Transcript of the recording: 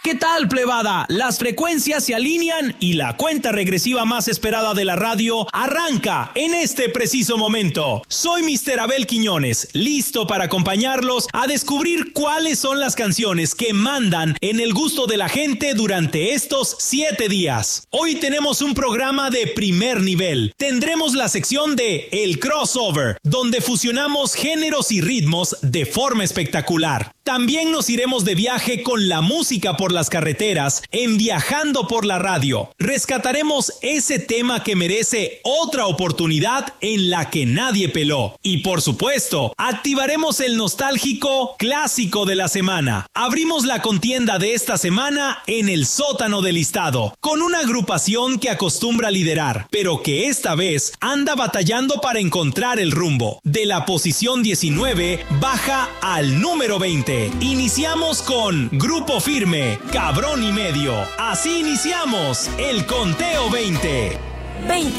¿Qué tal, plebada? Las frecuencias se alinean y la cuenta regresiva más esperada de la radio arranca en este preciso momento. Soy Mr. Abel Quiñones, listo para acompañarlos a descubrir cuáles son las canciones que mandan en el gusto de la gente durante estos 7 días. Hoy tenemos un programa de primer nivel. Tendremos la sección de El Crossover, donde fusionamos géneros y ritmos de forma espectacular. También nos iremos de viaje con la música por las carreteras en Viajando por la Radio. Rescataremos ese tema que merece otra oportunidad en la que nadie peló. Y por supuesto, activaremos el nostálgico clásico de la semana. Abrimos la contienda de esta semana en el sótano del listado, con una agrupación que acostumbra liderar, pero que esta vez anda batallando para encontrar el rumbo. De la posición 19 baja al número 20. Iniciamos con Grupo Firme, Cabrón y Medio. Así iniciamos el conteo 20. 20,